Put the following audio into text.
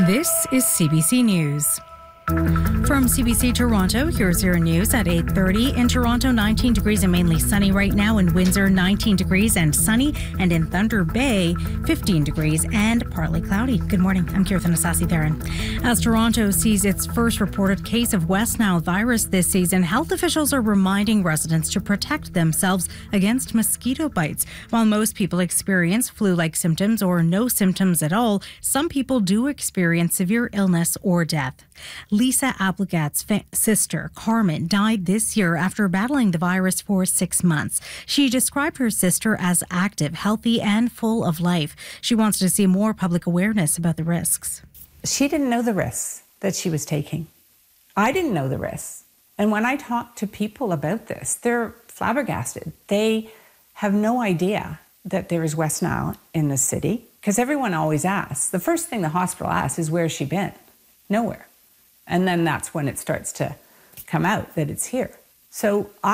This is CBC News. From CBC Toronto, here's your news at 8:30. In Toronto, 19 degrees and mainly sunny right now. In Windsor, 19 degrees and sunny. And in Thunder Bay, 15 degrees and partly cloudy. Good morning. I'm Kirtan Asasi-Theron. As Toronto sees its first reported case of West Nile virus this season, health officials are reminding residents to protect themselves against mosquito bites. While most people experience flu-like symptoms or no symptoms at all, some people do experience severe illness or death. Lisa Applegat's sister, Carmen, died this year after battling the virus for 6 months. She described her sister as active, healthy, and full of life. She wants to see more public awareness about the risks. She didn't know the risks that she was taking. I didn't know the risks. And when I talk to people about this, they're flabbergasted. They have no idea that there is West Nile in the city, because everyone always asks. The first thing the hospital asks is, where's she been? Nowhere. And then that's when it starts to come out that it's here. So